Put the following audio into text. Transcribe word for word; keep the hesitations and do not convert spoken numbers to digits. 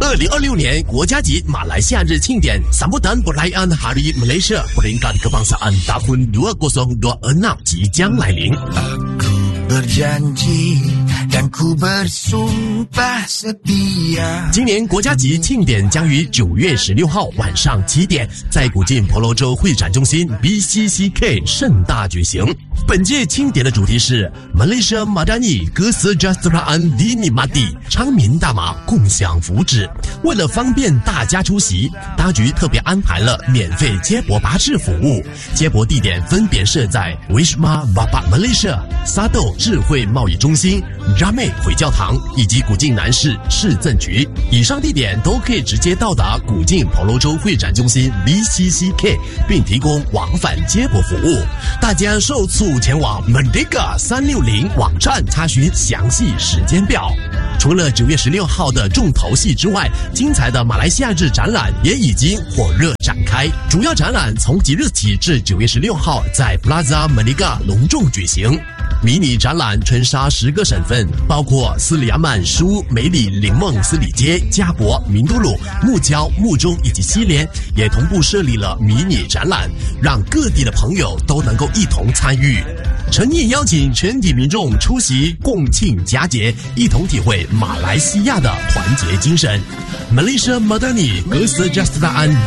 二零二六年国家级马来西亚日庆典 Sambutan Perayaan Hari Malaysia Peringkat Kebangsaan Tahun dua ribu dua puluh enam 即将来临。 berjanji dan ku bersumpah setia。 今年国家级庆典将于九月十六号晚上七点，在古晋婆罗洲会展中心 B C C K 盛大举行。本届庆典的主题是 Malaysia Madani Kesejahteraan Dinikmati， 昌民大马共享福祉。为了方便大家出席，当局特别安排了免费接驳巴士服务，接驳地点分别设在 Wisma Bapa Malaysia、Sado 智慧贸易中心、Jameh 回教堂以及古晋南市市政局。以上地点都可以直接到达古晋婆罗洲会展中心 B C C K， 并提供往返接驳服务。大家受促前往 Merdeka 三六零网站查询详细时间表。除了九月十六号的重头戏之外，精彩的马来西亚日展览也已经火热展开。主要展览从即日起至九月十六号在 Plaza Merdeka 隆重举行。 迷你展览春沙十个省份，包括斯里亚曼、舒、梅里、林梦、斯里街、加博、明都鲁、木礁、木中以及西联，也同步设立了迷你展览，让各地的朋友都能够一同参与。诚意邀请全体民众出席共庆佳节，一同体会马来西亚的团结精神。Malaysia Madani Kesejahteraan